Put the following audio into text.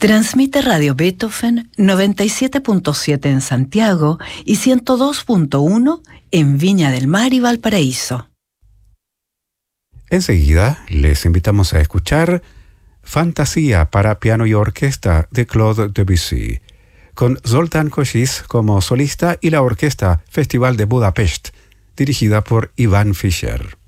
Transmite Radio Beethoven 97.7 en Santiago y 102.1 en Viña del Mar y Valparaíso. Enseguida les invitamos a escuchar Fantasía para piano y orquesta de Claude Debussy, con Zoltán Kocsis como solista y la orquesta Festival de Budapest, dirigida por Iván Fischer.